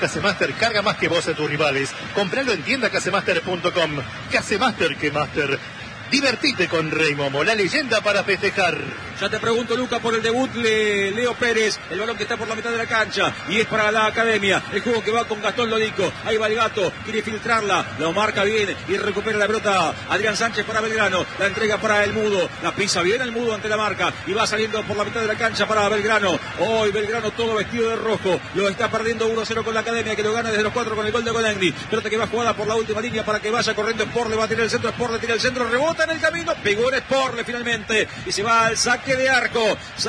Casemaster carga más que vos a tus rivales. Compralo en tiendacasemaster.com. Casemaster que Master. Divertite con Rey Momo, la leyenda para festejar. Ya te pregunto, Luca, por el debut de Leo Pérez. El balón que está por la mitad de la cancha y es para la Academia. El juego que va con Gastón Lodico. Ahí va el gato, quiere filtrarla, lo marca bien y recupera la pelota Adrián Sánchez para Belgrano. La entrega para el Mudo, la pisa bien el Mudo ante la marca y va saliendo por la mitad de la cancha para Belgrano. Hoy Belgrano todo vestido de rojo. Lo está perdiendo 1-0 con la Academia, que lo gana desde los 4 con el gol de Conegni. Pelota que va jugada por la última línea para que vaya corriendo Sporle. Va a tirar el centro, Sporle tira el centro, rebota en el camino, pegó en Sporle finalmente y se va al saque de arco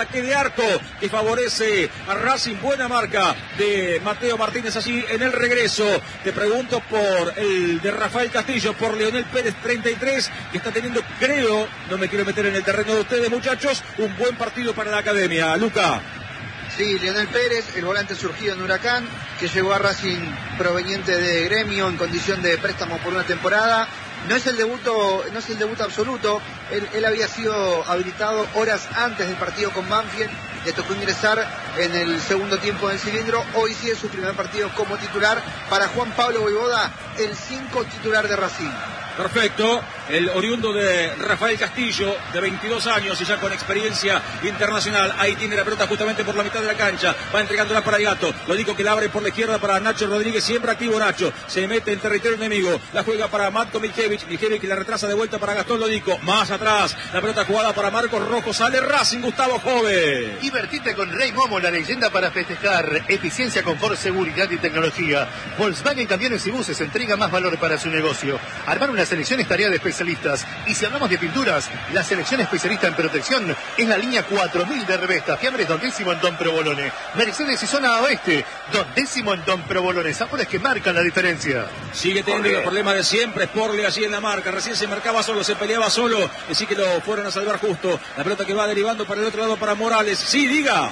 que favorece a Racing. Buena marca de Mateo Martínez allí en el regreso. Te pregunto por el de Rafael Castillo, por Leonel Pérez 33, que está teniendo, creo, no me quiero meter en el terreno de ustedes, muchachos, un buen partido para la Academia. Luca. Sí, Leonel Pérez, el volante surgido en Huracán, que llegó a Racing proveniente de Gremio en condición de préstamo por una temporada. No es el debut absoluto. Él había sido habilitado horas antes del partido con Banfield. Le tocó ingresar en el segundo tiempo del cilindro. Hoy sí es su primer partido como titular para Juan Pablo Voivoda, el 5 titular de Racing. Perfecto, el oriundo de Rafael Castillo, de 22 años y ya con experiencia internacional. Ahí tiene la pelota justamente por la mitad de la cancha, va entregándola para el gato. Lo digo que la abre por la izquierda para Nacho Rodríguez, siempre activo Nacho, se mete en territorio enemigo, la juega para Matko Miljevic que la retrasa de vuelta para Gastón Lodico, más atrás, la pelota jugada para Marcos Rojo, sale Racing, Gustavo Jove. Divertite con Rey Momo, la leyenda para festejar. Eficiencia, confort, seguridad y tecnología. Volkswagen Camiones y Buses entrega más valor para su negocio. Armar una selección es tarea de especialistas. Y si hablamos de pinturas, la selección especialista en protección es la línea 4000 de Revesta. Fiambres Don Décimo en Don Provolone. Mercedes y zona oeste, Don Décimo en Don Provolone. Sabores que marcan la diferencia. Sigue teniendo el problema de siempre, Sporle allí en la marca. Recién se marcaba solo, se peleaba solo. Así que lo fueron a salvar justo. La pelota que va derivando para el otro lado para Morales. Sí, diga.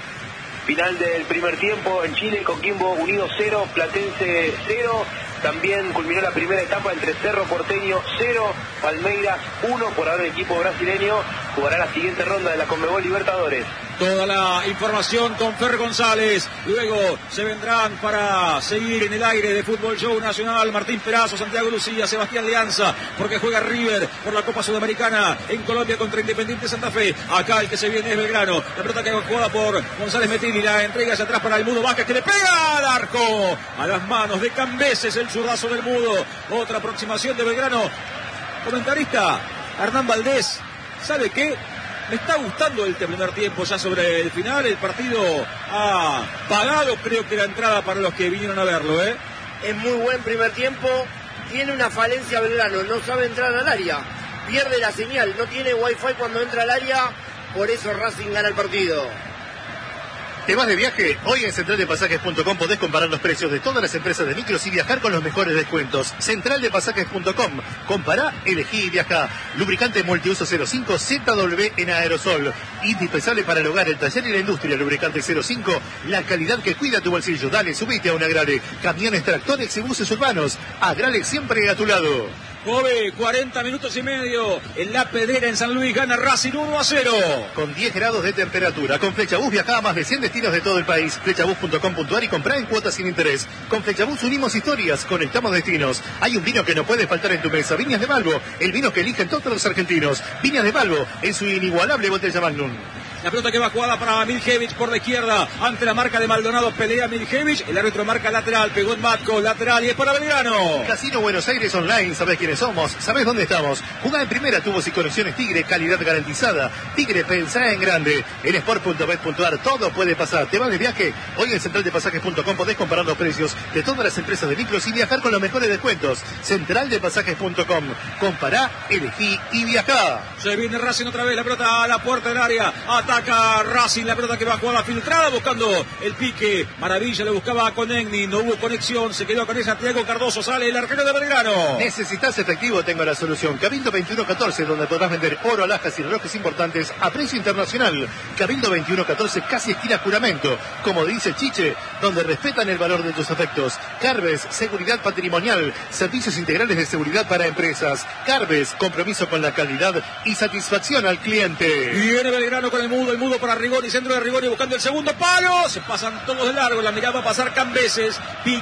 Final del primer tiempo en Chile, Coquimbo Unido 0, Platense 0. También culminó la primera etapa entre Cerro Porteño 0, Palmeiras 1. Por ahora el equipo brasileño jugará la siguiente ronda de la Conmebol Libertadores. Toda la información con Fer González. Luego se vendrán para seguir en el aire de Fútbol Show Nacional Martín Perazo, Santiago Lucía, Sebastián Leanza, porque juega River por la Copa Sudamericana en Colombia contra Independiente Santa Fe. Acá el que se viene es Belgrano. La pelota que va jugada por González Metini, la entrega hacia atrás para el Mudo Vázquez, que le pega al arco, a las manos de Cambeses, el zurdazo del Mudo. Otra aproximación de Belgrano. Comentarista Hernán Valdés, ¿sabe qué? Me está gustando el primer tiempo ya sobre el final. El partido ha pagado, creo que la entrada para los que vinieron a verlo, ¿eh? Es muy buen primer tiempo. Tiene una falencia Belgrano, no sabe entrar al área. Pierde la señal, no tiene wifi cuando entra al área. Por eso Racing gana el partido. ¿Te vas de viaje? Hoy en centraldepasajes.com podés comparar los precios de todas las empresas de micros y viajar con los mejores descuentos. Centraldepasajes.com. Compará, elegí y viajá. Lubricante multiuso 05 ZW en aerosol. Indispensable para el hogar, el taller y la industria. Lubricante 05. La calidad que cuida tu bolsillo. Dale, subite a un Agrale. Camiones, tractores y buses urbanos. Agrale siempre a tu lado. Jove, 40 minutos y medio en La Pedrera, en San Luis, gana Racing 1-0. Con 10 grados de temperatura. Con Flechabús viajá a más de 100 destinos de todo el país. Flechabús.com.ar y comprá en cuotas sin interés. Con Flechabús unimos historias, conectamos destinos. Hay un vino que no puede faltar en tu mesa. Viñas de Balbo, el vino que eligen todos los argentinos. Viñas de Balbo, en su inigualable botella Magnum. La pelota que va jugada para Miljevic por la izquierda. Ante la marca de Maldonado pelea Miljevic. El árbitro marca lateral. Pegó en Matko. Lateral y es para Belgrano. Casino Buenos Aires Online. ¿Sabés quiénes somos? ¿Sabés dónde estamos? Jugá en primera, tubos y conexiones Tigre. Calidad garantizada. Tigre, pensá en grande. En sport.bet.ar todo puede pasar. ¿Te vas de viaje? Hoy en centraldepasajes.com podés comparar los precios de todas las empresas de micros y viajar con los mejores descuentos. Centraldepasajes.com. Compará, elegí y viajá. Se viene Racing otra vez. La pelota a la puerta del área. Ataca Racing, la pelota que va a jugar la filtrada, buscando el pique. Maravilla, le buscaba a Conegni, no hubo conexión, se quedó con ella Santiago Cardoso, sale el arquero de Belgrano. ¿Necesitas efectivo? Tengo la solución. Cabildo 2114, donde podrás vender oro, alhajas y relojes importantes a precio internacional. Cabildo 2114, casi esquina Juramento. Como dice Chiche, donde respetan el valor de tus afectos. Carbes, seguridad patrimonial, servicios integrales de seguridad para empresas. Carbes, compromiso con la calidad y satisfacción al cliente. Viene Belgrano con el Mudo para Rigoni, centro de Rigoni buscando el segundo palo. Se pasan todos de largo, la mirada va a pasar Cambeses.